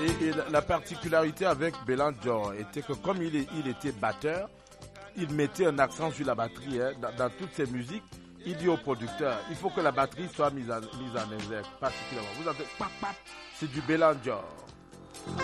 Et la particularité avec Belandior était que comme il était batteur, il mettait un accent sur la batterie. Hein. Dans toutes ses musiques, il dit au producteur, il faut que la batterie soit mise en exergue, particulièrement. Vous entendez, pap, pap, c'est du Belandior.